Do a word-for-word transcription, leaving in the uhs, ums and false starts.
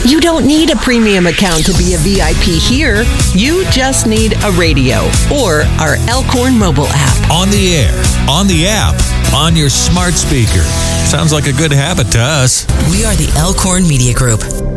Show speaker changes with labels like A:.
A: You don't need a premium account to be a V I P here. You just need a radio or our Elkhorn mobile app.
B: On the air, on the app, on your smart speaker. Sounds like a good habit to us.
C: We are the Elkhorn Media Group.